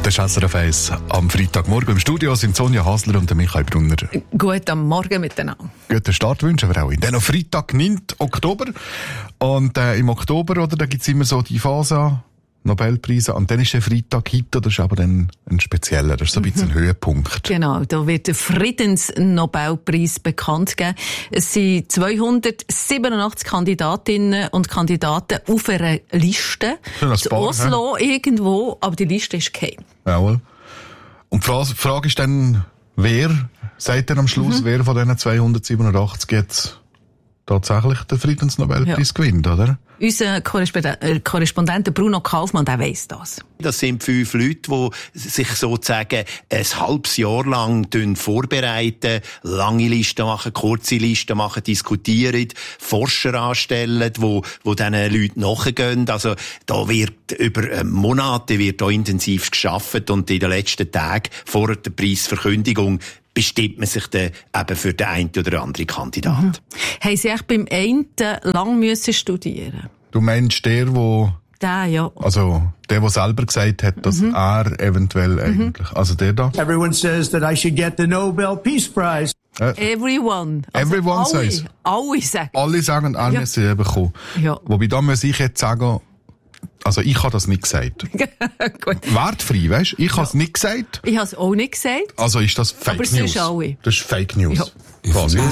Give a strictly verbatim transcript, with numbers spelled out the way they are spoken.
Das ist S R F eins am Freitagmorgen. Im Studio sind Sonja Hasler und Michael Brunner. Guten Morgen miteinander. Guten Start wünschen wir auch. Dann noch Freitag, neunten Oktober. Und äh, im Oktober, oder, da gibt's immer so die Phase, Nobelpreise. Und dann ist der Freitag heute, das ist aber dann ein spezieller, das ist so ein bisschen ein Höhepunkt. Genau, da wird der Friedensnobelpreis bekannt gegeben. Es sind zweihundertsiebenundachtzig Kandidatinnen und Kandidaten auf einer Liste. In Oslo he? irgendwo, aber die Liste ist geheim. Jawohl. Und die Frage ist dann, wer sagt dann am Schluss, mhm. wer von diesen zweihundertsiebenundachtzig jetzt tatsächlich den Friedensnobelpreis ja. gewinnt, oder? Unser Korrespondent, äh, Korrespondent Bruno Kaufmann, der weiss das. Das sind fünf Leute, die sich sozusagen ein halbes Jahr lang vorbereiten, lange Listen machen, kurze Listen machen, diskutieren, Forscher anstellen, die, die diesen Leuten nachgehen. Also, da wird über Monate wird da intensiv gearbeitet und in den letzten Tagen vor der Preisverkündigung bestimmt man sich dann eben für den einen oder anderen Kandidat. Mhm. Haben Sie echt beim einen lang müssen studieren? Du meinst der, wo... Der, ja. Also, der, der selber gesagt hat, dass mhm. er eventuell mhm. eigentlich... Also der da. Everyone says that I should get the Nobel Peace Prize. Äh, Everyone. Also everyone alle, says. Alle sagen. Alle sagen, er ja. müsse sie bekommen. Ja. Wobei, da muss ich jetzt sagen... Also ich habe das nicht gesagt. Gut. Wertfrei, weißt du? Ich habe es ja. nicht gesagt. Ich habe es auch nicht gesagt. Also ist das Fake aber News. Aber alle. Das ist Fake News. Ja. Quasi.